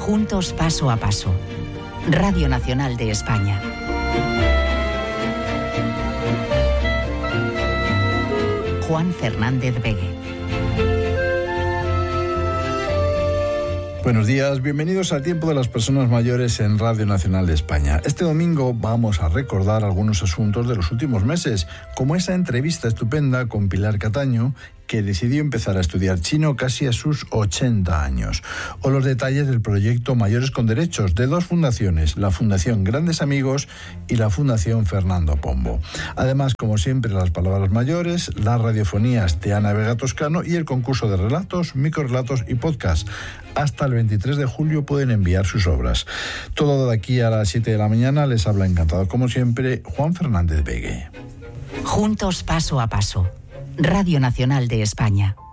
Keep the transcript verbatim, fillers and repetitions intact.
Juntos paso a paso. Radio Nacional de España. Juan Fernández Begue. Buenos días, bienvenidos al Tiempo de las Personas Mayores en Radio Nacional de España. Este domingo vamos a recordar algunos asuntos de los últimos meses, como esa entrevista estupenda con Pilar Cataño, que decidió empezar a estudiar chino casi a sus ochenta años, o los detalles del proyecto Mayores con Derechos de dos fundaciones, la Fundación Grandes Amigos y la Fundación Fernando Pombo. Además, como siempre, las palabras mayores, las radiofonías de Ana Vega Toscano y el concurso de relatos, microrelatos y podcast. Hasta el veintitrés de julio pueden enviar sus obras. Todo de aquí a las siete de la mañana. Les habla encantado, como siempre, Juan Fernández Begue. Juntos paso a paso. Radio Nacional de España.